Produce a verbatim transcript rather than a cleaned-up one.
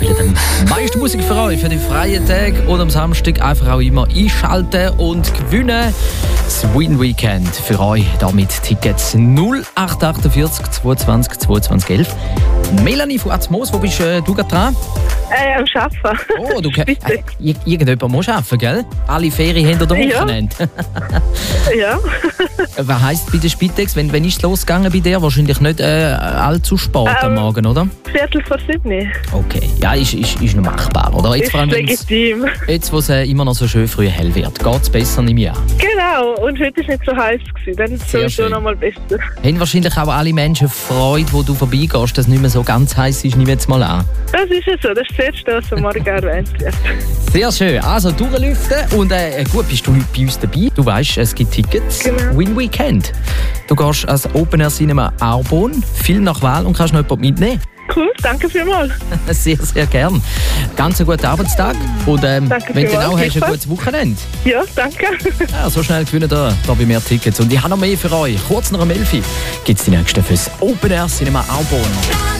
spielen die meiste Musik für euch, für die freien Tage und am Samstag einfach auch immer einschalten und gewinnen. Das Win Weekend für euch, damit Tickets null acht achtundvierzig zweiundzwanzig zweiundzwanzig elf. Melanie von Atmos, wo bist äh, du gerade dran? Äh, am Arbeiten. Oh, du kannst. Äh, irgendjemand muss arbeiten, gell? Alle Ferien haben am Wochenende. Ja. Was heisst bei der Spitex, wenn, wenn ist es losgegangen bei dir? Wahrscheinlich nicht äh, allzu spät ähm, am Morgen, oder? Viertel vor sieben. Okay, ja, ist, ist, ist noch machbar, oder? Jetzt, ist vor allem, legitim. Jetzt, wo es äh, immer noch so schön früh hell wird, geht es besser im Jahr. Genau, und heute war nicht so heiß gewesen, dann ist es schon noch mal besser. Haben wahrscheinlich auch alle Menschen Freude, wo du vorbeigehst, dass es nicht mehr so ganz heiß ist, nehme ich jetzt mal an. Das ist ja so, das ist das Erste, was am Morgen erwähnt wird. Sehr schön, also durchlüften und äh, gut, bist du heute bei uns dabei? Du weißt, es gibt Tickets, genau. Win Weekend. Du gehst als Open Air Cinema Arbon, Film nach Wahl und kannst noch jemanden mitnehmen. Cool, danke vielmals. Sehr, sehr gern. Ganz einen guten Arbeitstag und ähm, wenn du auch hast, ein gutes Wochenende. Ja, danke. Ja, so schnell gewinnen da, da bei mehr Tickets. Und ich habe noch mehr für euch. Kurz nach dem elf gibt es die nächsten fürs Open Air Cinema Arbon.